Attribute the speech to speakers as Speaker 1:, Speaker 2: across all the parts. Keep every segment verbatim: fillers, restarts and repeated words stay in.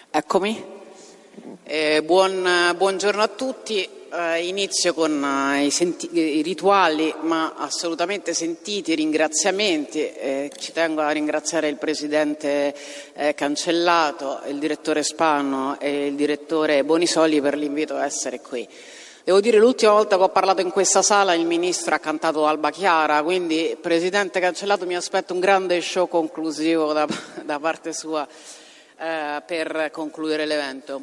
Speaker 1: Eccomi. Eh, buon, buongiorno a tutti. Eh, inizio con eh, i, senti- i rituali, ma assolutamente sentiti, ringraziamenti. Eh, ci tengo a ringraziare il Presidente eh, Cancellato, il Direttore Spano e il Direttore Bonisoli per l'invito a essere qui. Devo dire, l'ultima volta che ho parlato in questa sala il Ministro ha cantato Alba Chiara, quindi Presidente Cancellato mi aspetto un grande show conclusivo da, da parte sua eh, per concludere l'evento.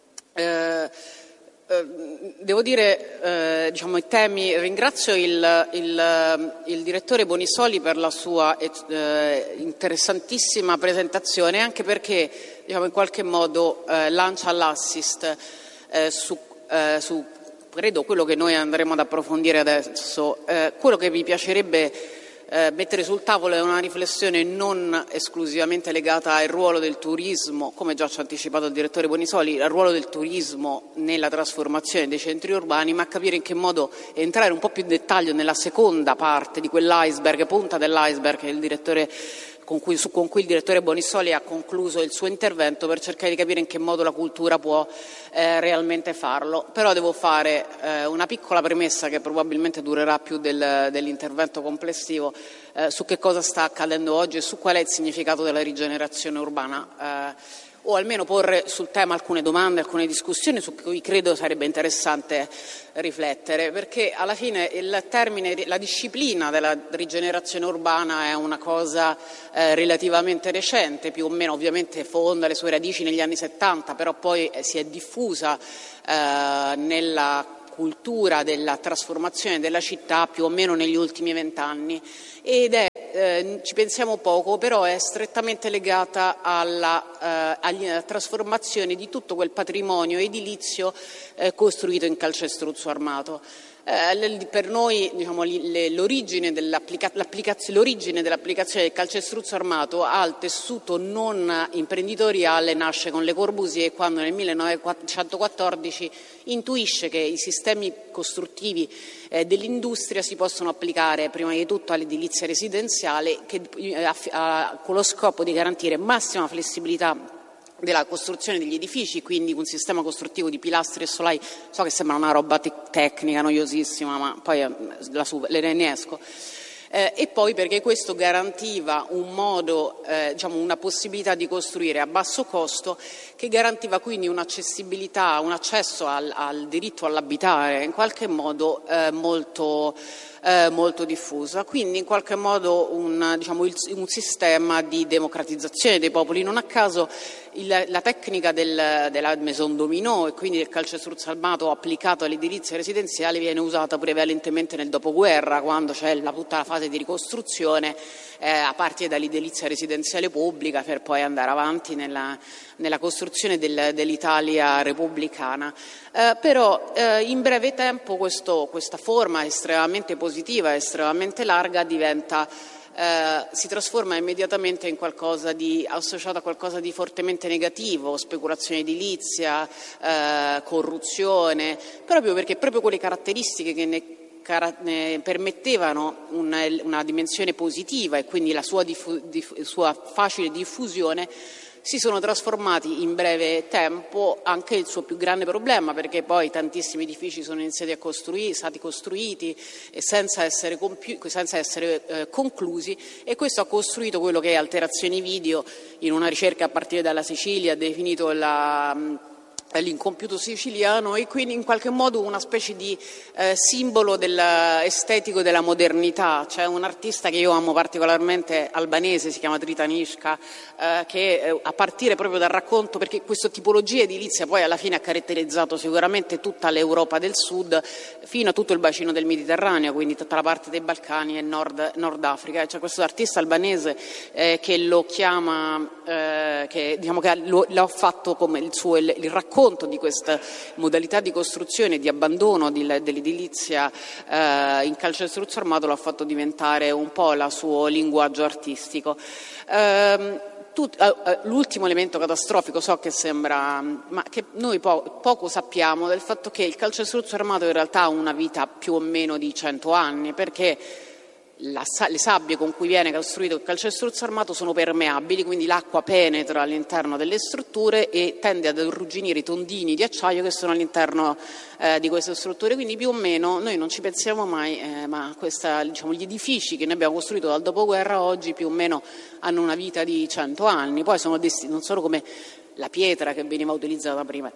Speaker 1: Eh, eh, devo dire, eh, diciamo, i temi, ringrazio il, il, il Direttore Bonisoli per la sua eh, interessantissima presentazione, anche perché diciamo, in qualche modo eh, lancia l'assist eh, su, eh, su credo quello che noi andremo ad approfondire adesso. Eh, quello che mi piacerebbe eh, mettere sul tavolo è una riflessione non esclusivamente legata al ruolo del turismo, come già ci ha anticipato il direttore Bonisoli, al ruolo del turismo nella trasformazione dei centri urbani, ma capire in che modo entrare un po' più in dettaglio nella seconda parte di quell'iceberg, punta dell'iceberg che il direttore Con cui, su, con cui il direttore Bonisoli ha concluso il suo intervento, per cercare di capire in che modo la cultura può eh, realmente farlo. Però devo fare eh, una piccola premessa che probabilmente durerà più del, dell'intervento complessivo eh, su che cosa sta accadendo oggi e su qual è il significato della rigenerazione urbana. Eh, o almeno porre sul tema alcune domande, alcune discussioni su cui credo sarebbe interessante riflettere, perché alla fine il termine, la disciplina della rigenerazione urbana è una cosa eh, relativamente recente, più o meno ovviamente fonda le sue radici negli anni settanta, però poi eh, si è diffusa eh, nella cultura della trasformazione della città più o meno negli ultimi vent'anni ed è, eh, ci pensiamo poco, però è strettamente legata alla, eh, alla trasformazione di tutto quel patrimonio edilizio eh, costruito in calcestruzzo armato. Eh, per noi diciamo, l'origine dell'applica- l'origine dell'applicazione del calcestruzzo armato al tessuto non imprenditoriale nasce con Le Corbusier, quando nel millenovecentoquattordici intuisce che i sistemi costruttivi eh, dell'industria si possono applicare prima di tutto all'edilizia residenziale che, eh, a, a, con lo scopo di garantire massima flessibilità della costruzione degli edifici, quindi un sistema costruttivo di pilastri e solai. So che sembra una roba te- tecnica, noiosissima, ma poi eh, la su- le ne esco. Eh, e poi perché questo garantiva un modo, eh, diciamo una possibilità di costruire a basso costo, che garantiva quindi un'accessibilità, un accesso al, al diritto all'abitare in qualche modo eh, molto Eh, molto diffusa, quindi in qualche modo un, diciamo, il, un sistema di democratizzazione dei popoli. Non a caso il, la tecnica del, della maison dominò e quindi del calcestruzzo armato applicato all'edilizia residenziale viene usata prevalentemente nel dopoguerra, quando c'è la, tutta la fase di ricostruzione eh, a partire dall'edilizia residenziale pubblica per poi andare avanti nella, nella costruzione del, dell'Italia repubblicana. Eh, però eh, in breve tempo questo, questa forma estremamente positiva, estremamente larga, diventa, eh, si trasforma immediatamente in qualcosa di associato a qualcosa di fortemente negativo, speculazione edilizia, eh, corruzione, proprio perché proprio quelle caratteristiche che ne ne permettevano una, una dimensione positiva e quindi la sua, diffu, diff, sua facile diffusione si sono trasformati in breve tempo anche il suo più grande problema, perché poi tantissimi edifici sono iniziati a costruire, stati costruiti e senza essere, compi- senza essere eh, conclusi, e questo ha costruito quello che è Alterazioni Video, in una ricerca a partire dalla Sicilia ha definito la l'incompiuto siciliano, e quindi in qualche modo una specie di eh, simbolo della, estetico della modernità. C'è un artista che io amo particolarmente, albanese, si chiama Dritanishka, eh, che eh, a partire proprio dal racconto, perché questa tipologia edilizia poi alla fine ha caratterizzato sicuramente tutta l'Europa del Sud fino a tutto il bacino del Mediterraneo, quindi tutta la parte dei Balcani e Nord, Nord Africa. C'è questo artista albanese eh, che lo chiama, eh, che diciamo che lo, l'ha fatto come il suo il, il racconto di questa modalità di costruzione e di abbandono di, dell'edilizia eh, in calcestruzzo armato, l'ha fatto diventare un po' il suo linguaggio artistico. Eh, tut, eh, l'ultimo elemento catastrofico, so che sembra, ma che noi po- poco sappiamo del fatto che il calcestruzzo armato in realtà ha una vita più o meno di cento anni, perché La, le sabbie con cui viene costruito il calcestruzzo armato sono permeabili, quindi l'acqua penetra all'interno delle strutture e tende ad arrugginire i tondini di acciaio che sono all'interno eh, di queste strutture. Quindi più o meno noi non ci pensiamo mai, eh, ma questa, diciamo, gli edifici che noi abbiamo costruito dal dopoguerra oggi più o meno hanno una vita di cento anni, poi sono destinati, non solo come la pietra che veniva utilizzata prima.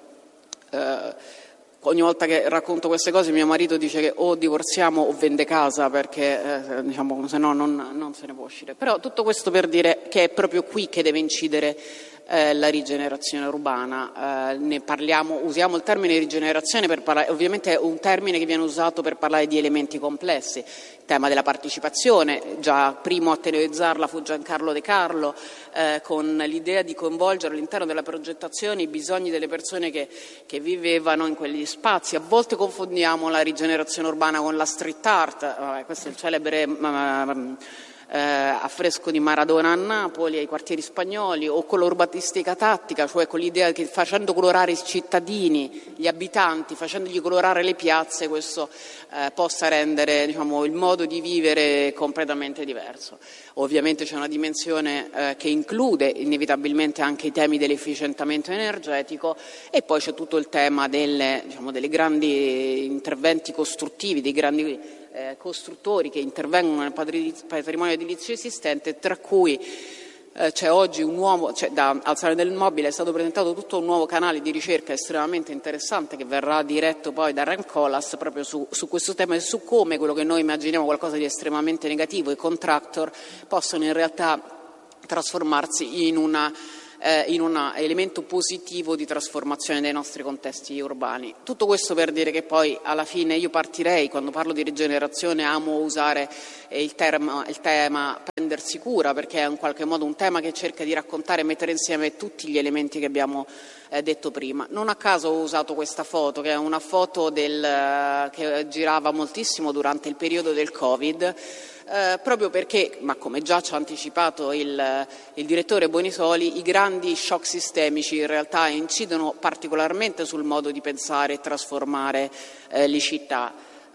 Speaker 1: Eh, Ogni volta che racconto queste cose mio marito dice che o divorziamo o vende casa perché eh, diciamo, se no non, non se ne può uscire. Però tutto questo per dire che è proprio qui che deve incidere eh, la rigenerazione urbana. Eh, ne parliamo, usiamo il termine rigenerazione per parlare, ovviamente è un termine che viene usato per parlare di elementi complessi. Il tema della partecipazione, già primo a teorizzarla fu Giancarlo De Carlo, eh, con l'idea di coinvolgere all'interno della progettazione i bisogni delle persone che, che vivevano in quegli spazi. A volte confondiamo la rigenerazione urbana con la street art, vabbè, questo è il celebre uh, eh, affresco di Maradona a Napoli, ai quartieri spagnoli, o con l'urbanistica tattica, cioè con l'idea che facendo colorare i cittadini, gli abitanti, facendogli colorare le piazze, questo eh, possa rendere, diciamo, il modo di vivere completamente diverso. Ovviamente c'è una dimensione eh, che include inevitabilmente anche i temi dell'efficientamento energetico e poi c'è tutto il tema delle, diciamo, delle grandi interventi costruttivi, dei grandi eh, costruttori che intervengono nel patrimonio edilizio esistente, tra cui eh, c'è oggi un nuovo, cioè da, al Salone del Mobile è stato presentato tutto un nuovo canale di ricerca estremamente interessante che verrà diretto poi da Rancolas proprio su, su questo tema e su come quello che noi immaginiamo qualcosa di estremamente negativo, i contractor, possono in realtà trasformarsi in una Eh, in un elemento positivo di trasformazione dei nostri contesti urbani. Tutto questo per dire che poi alla fine io partirei, quando parlo di rigenerazione amo usare eh, il, terma, il tema prendersi cura, perché è in qualche modo un tema che cerca di raccontare e mettere insieme tutti gli elementi che abbiamo eh, detto prima. Non a caso ho usato questa foto, che è una foto del, che girava moltissimo durante il periodo del Covid, Eh, proprio perché, ma come già ci ha anticipato il, il direttore Bonisoli, i grandi shock sistemici in realtà incidono particolarmente sul modo di pensare e trasformare eh, le città.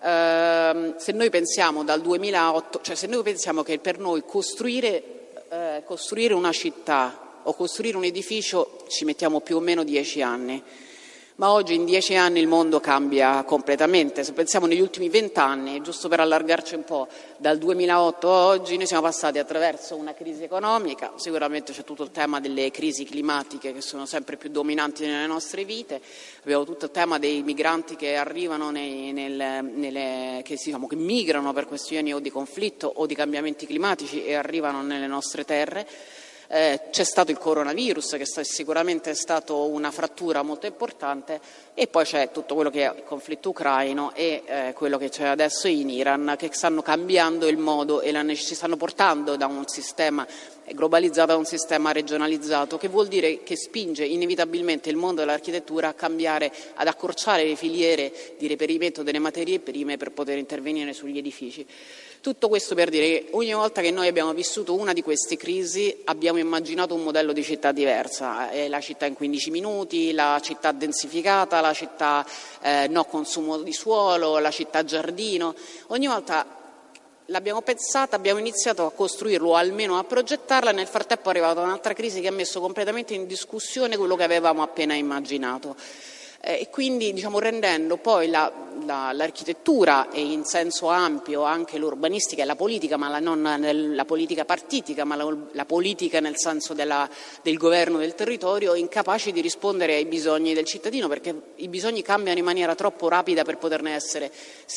Speaker 1: Eh, se noi pensiamo dal duemilaotto, cioè se noi pensiamo che per noi costruire, eh, costruire una città o costruire un edificio ci mettiamo più o meno dieci anni. Ma oggi in dieci anni il mondo cambia completamente. Se pensiamo negli ultimi vent'anni, giusto per allargarci un po', dal duemilaotto a oggi noi siamo passati attraverso una crisi economica, sicuramente c'è tutto il tema delle crisi climatiche che sono sempre più dominanti nelle nostre vite, abbiamo tutto il tema dei migranti che arrivano, nei, nel, nelle, che, diciamo, che migrano per questioni o di conflitto o di cambiamenti climatici e arrivano nelle nostre terre. Eh, c'è stato il coronavirus che è sicuramente stato una frattura molto importante e poi c'è tutto quello che è il conflitto ucraino e eh, quello che c'è adesso in Iran, che stanno cambiando il modo e la, ci stanno portando da un sistema globalizzato a un sistema regionalizzato, che vuol dire che spinge inevitabilmente il mondo dell'architettura a cambiare, ad accorciare le filiere di reperimento delle materie prime per poter intervenire sugli edifici. Tutto questo per dire che ogni volta che noi abbiamo vissuto una di queste crisi abbiamo immaginato un modello di città diversa, eh, la città in quindici minuti, la città densificata, la città eh, no consumo di suolo, la città giardino. Ogni volta l'abbiamo pensata, abbiamo iniziato a costruirlo o almeno a progettarla, nel frattempo è arrivata un'altra crisi che ha messo completamente in discussione quello che avevamo appena immaginato. E quindi, diciamo, rendendo poi la, la, l'architettura e in senso ampio anche l'urbanistica e la politica, ma la, non la politica partitica, ma la, la politica nel senso della, del governo del territorio, incapaci di rispondere ai bisogni del cittadino, perché i bisogni cambiano in maniera troppo rapida per poterne essere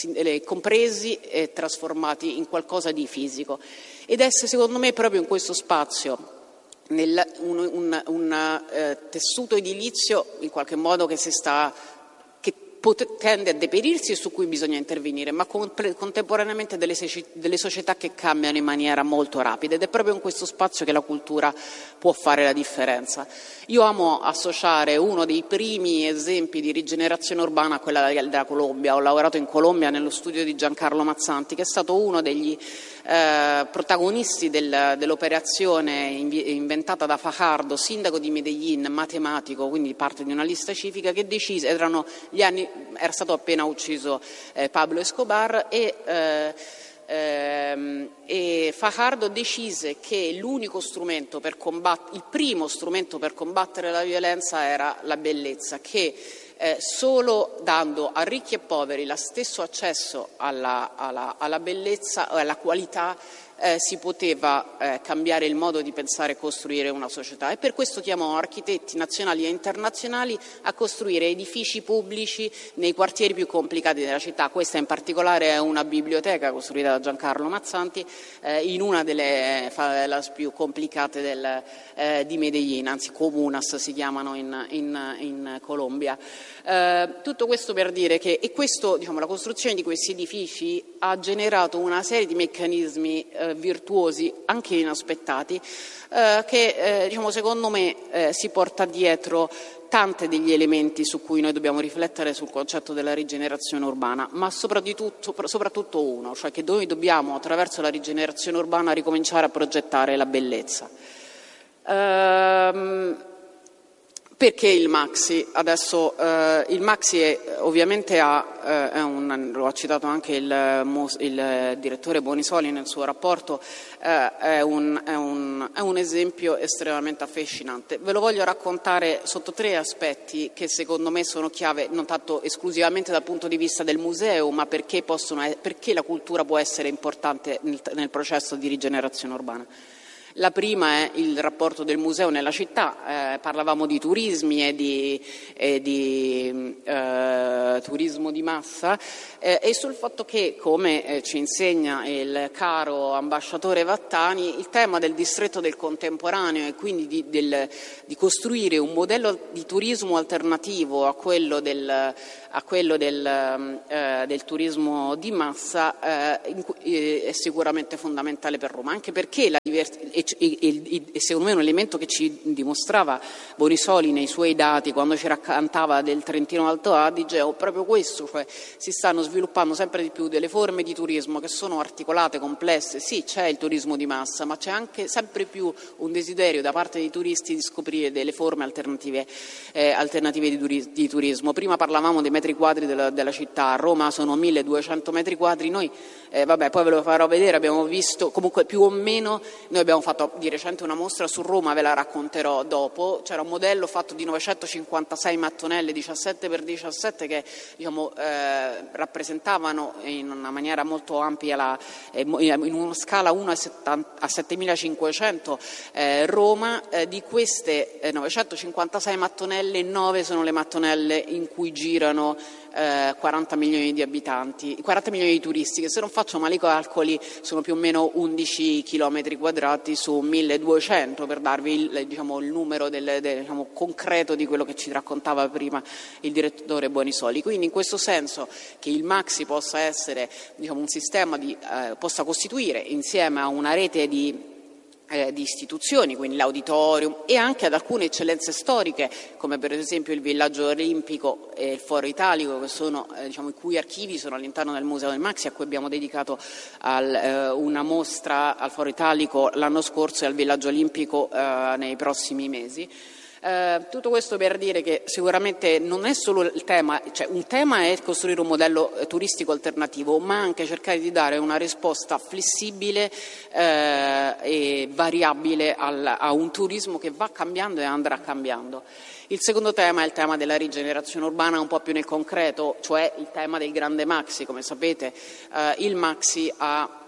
Speaker 1: compresi e trasformati in qualcosa di fisico. Ed è secondo me proprio in questo spazio, nel, un, un, un uh, tessuto edilizio in qualche modo che si sta che pot- tende a deperirsi e su cui bisogna intervenire, ma con, contemporaneamente delle, delle società che cambiano in maniera molto rapida, ed è proprio in questo spazio che la cultura può fare la differenza. Io amo associare uno dei primi esempi di rigenerazione urbana a quella della Colombia. Ho lavorato in Colombia nello studio di Giancarlo Mazzanti, che è stato uno degli eh, protagonisti del, dell'operazione inventata da Fajardo, sindaco di Medellín, matematico, quindi parte di una lista civica, che decise, erano gli anni, era stato appena ucciso eh, Pablo Escobar e eh, ehm, e Fajardo decise che l'unico strumento per combattere, il primo strumento per combattere la violenza era la bellezza, che eh, solo dando a ricchi e poveri lo stesso accesso alla, alla, alla bellezza e alla qualità Eh, si poteva eh, cambiare il modo di pensare e costruire una società, e per questo chiamò architetti nazionali e internazionali a costruire edifici pubblici nei quartieri più complicati della città. Questa in particolare è una biblioteca costruita da Giancarlo Mazzanti eh, in una delle favelas più complicate del, eh, di Medellin, anzi comunas si chiamano in, in, in Colombia. Eh, tutto questo per dire che e questo, diciamo, la costruzione di questi edifici ha generato una serie di meccanismi eh, virtuosi, anche inaspettati, eh, che eh, diciamo, secondo me eh, si porta dietro tanti degli elementi su cui noi dobbiamo riflettere sul concetto della rigenerazione urbana, ma soprattutto, soprattutto uno, cioè che noi dobbiamo attraverso la rigenerazione urbana ricominciare a progettare la bellezza. Ehm, Perché il Maxi? Adesso eh, il Maxi è, ovviamente ha, eh, è un, lo ha citato anche il, il direttore Bonisoli nel suo rapporto, eh, è, un, è, un, è un esempio estremamente affascinante. Ve lo voglio raccontare sotto tre aspetti che secondo me sono chiave, non tanto esclusivamente dal punto di vista del museo, ma perché, possono, perché la cultura può essere importante nel, nel processo di rigenerazione urbana. La prima è il rapporto del museo nella città, eh, parlavamo di turismi e di, e di eh, turismo di massa eh, e sul fatto che, come eh, ci insegna il caro ambasciatore Vattani, il tema del distretto del contemporaneo e quindi di, del, di costruire un modello di turismo alternativo a quello del, a quello del, eh, del turismo di massa eh, in, eh, è sicuramente fondamentale per Roma, anche perché la diversità E, e, e secondo me un elemento che ci dimostrava Bonisoli nei suoi dati quando ci raccontava del Trentino Alto Adige è proprio questo, cioè si stanno sviluppando sempre di più delle forme di turismo che sono articolate, complesse. Sì, c'è il turismo di massa, ma c'è anche sempre più un desiderio da parte dei turisti di scoprire delle forme alternative, eh, alternative di, turi- di turismo. Prima parlavamo dei metri quadri della, della città, a Roma sono milleduecento metri quadri, noi eh, vabbè, poi ve lo farò vedere, abbiamo visto comunque più o meno, noi abbiamo fatto di recente una mostra su Roma, ve la racconterò dopo, c'era un modello fatto di novecentocinquantasei mattonelle diciassette per diciassette che diciamo, eh, rappresentavano in una maniera molto ampia, la, eh, in una scala uno a settemilacinquecento eh, Roma, eh, di queste eh, novecentocinquantasei mattonelle, nove sono le mattonelle in cui girano Eh, quaranta milioni di abitanti, quaranta milioni di turisti, che se non faccio male i calcoli sono più o meno undici chilometri quadrati su milleduecento, per darvi il, diciamo, il numero del, del, diciamo, concreto di quello che ci raccontava prima il direttore Bonisoli. Quindi in questo senso che il Maxi possa essere, diciamo, un sistema di, eh, possa costituire insieme a una rete di Eh, di istituzioni, quindi l'auditorium, e anche ad alcune eccellenze storiche come per esempio il villaggio olimpico e il foro italico, che sono, eh, diciamo, i cui archivi sono all'interno del museo del Maxi, a cui abbiamo dedicato al, eh, una mostra al foro italico l'anno scorso e al villaggio olimpico eh, nei prossimi mesi. Eh, tutto questo per dire che sicuramente non è solo il tema, cioè un tema è costruire un modello eh, turistico alternativo, ma anche cercare di dare una risposta flessibile eh, e variabile al, a un turismo che va cambiando e andrà cambiando. Il secondo tema è il tema della rigenerazione urbana un po' più nel concreto, cioè il tema del grande Maxi. Come sapete eh, il Maxi ha,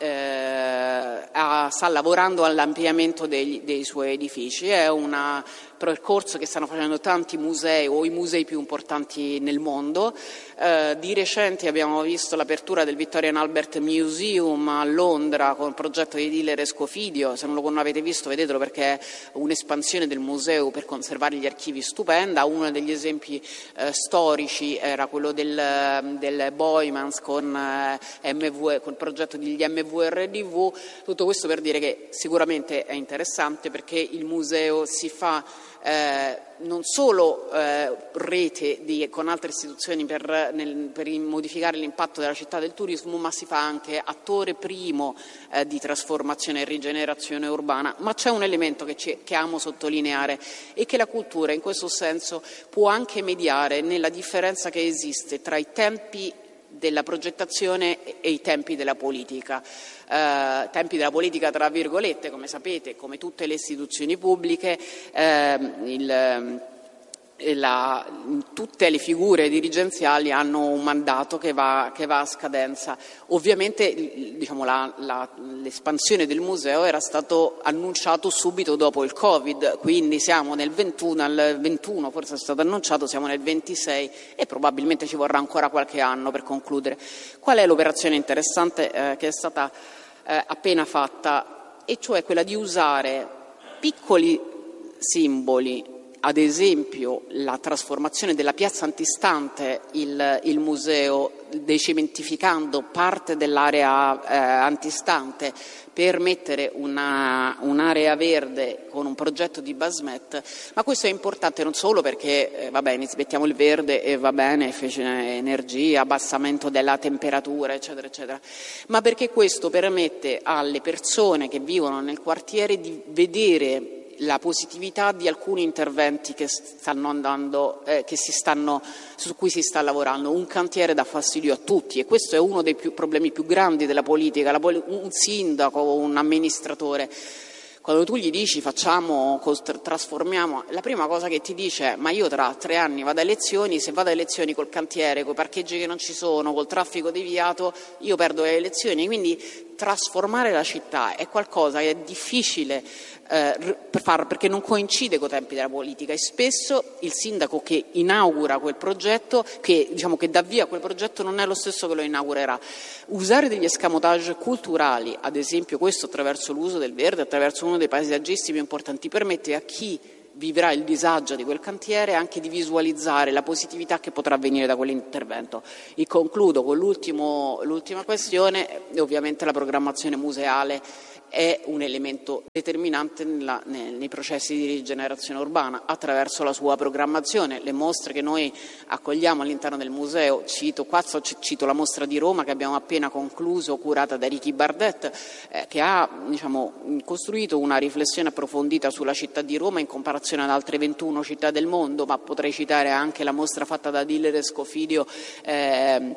Speaker 1: eh, ha, sta lavorando all'ampliamento dei, dei suoi edifici, è un percorso che stanno facendo tanti musei o i musei più importanti nel mondo. Eh, di recente abbiamo visto l'apertura del Victorian Albert Museum a Londra con il progetto di Diller e Scofidio, se non lo avete visto vedetelo perché è un'espansione del museo per conservare gli archivi stupenda. Uno degli esempi eh, storici era quello del, del Boymans con, eh, M V, con il progetto degli M V R D V. Tutto questo per dire che sicuramente è interessante perché il museo si fa Eh, non solo eh, rete di, con altre istituzioni per, nel, per modificare l'impatto della città del turismo, ma si fa anche attore primo eh, di trasformazione e rigenerazione urbana. Ma c'è un elemento che, ci, che amo sottolineare e che la cultura in questo senso può anche mediare nella differenza che esiste tra i tempi della progettazione e i tempi della politica. Eh, tempi della politica tra virgolette, come sapete, come tutte le istituzioni pubbliche, eh, il, la, tutte le figure dirigenziali hanno un mandato che va, che va a scadenza. Ovviamente diciamo, la, la, l'espansione del museo era stato annunciato subito dopo il Covid, quindi siamo nel ventuno, al ventuno forse è stato annunciato, siamo nel ventisei e probabilmente ci vorrà ancora qualche anno per concludere. Qual è l'operazione interessante eh, che è stata eh, appena fatta? E cioè quella di usare piccoli simboli, ad esempio la trasformazione della piazza antistante il, il museo, decementificando parte dell'area eh, antistante per mettere una, un'area verde con un progetto di basement, ma questo è importante non solo perché eh, va bene, mettiamo il verde e va bene, efficienza energia, abbassamento della temperatura, eccetera, eccetera, ma perché questo permette alle persone che vivono nel quartiere di vedere la positività di alcuni interventi che stanno andando, eh, che si stanno, su cui si sta lavorando. Un cantiere dà fastidio a tutti e questo è uno dei più, problemi più grandi della politica. La poli- un sindaco o un amministratore, quando tu gli dici facciamo, trasformiamo, la prima cosa che ti dice è ma io tra tre anni vado a elezioni, se vado a elezioni col cantiere, con i parcheggi che non ci sono, col traffico deviato, io perdo le elezioni. Quindi trasformare la città è qualcosa che è difficile eh, per far, perché non coincide con i tempi della politica e spesso il sindaco che inaugura quel progetto, che, diciamo, che dà via quel progetto non è lo stesso che lo inaugurerà. Usare degli escamotage culturali, ad esempio questo attraverso l'uso del verde, attraverso uno dei paesaggisti più importanti, permette a chi vivrà il disagio di quel cantiere anche di visualizzare la positività che potrà venire da quell'intervento. E concludo con l'ultimo, l'ultima questione, ovviamente la programmazione museale è un elemento determinante nella, nei, nei processi di rigenerazione urbana attraverso la sua programmazione. Le mostre che noi accogliamo all'interno del museo, cito, qua cito la mostra di Roma che abbiamo appena concluso, curata da Ricky Bardet, eh, che ha diciamo, costruito una riflessione approfondita sulla città di Roma in comparazione ad altre ventuno città del mondo, ma potrei citare anche la mostra fatta da Diller e Scofidio, eh,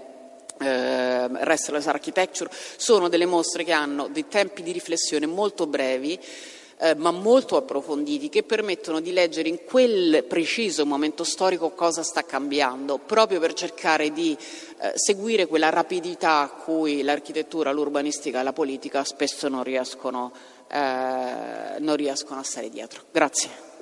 Speaker 1: eh, Restless Architecture. Sono delle mostre che hanno dei tempi di riflessione molto brevi, eh, ma molto approfonditi, che permettono di leggere in quel preciso momento storico cosa sta cambiando, proprio per cercare di eh, seguire quella rapidità a cui l'architettura, l'urbanistica e la politica spesso non riescono, eh, non riescono a stare dietro. Grazie.